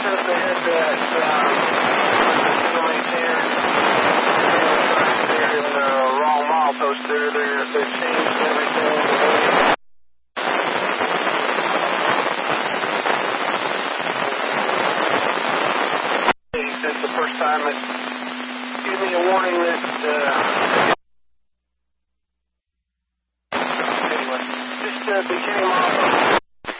said they had that they're in the wrong milepost there. They've changed everything. Since the first time it gave me a warning that anyway, just became